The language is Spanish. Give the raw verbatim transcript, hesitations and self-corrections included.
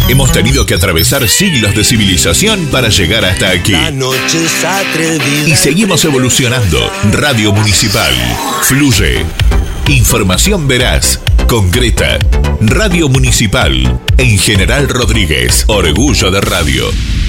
Hemos tenido que atravesar siglos de civilización para llegar hasta aquí. Y seguimos evolucionando. Radio Municipal. Fluye. Información veraz, concreta. Radio Municipal. En General Rodríguez. Orgullo de radio.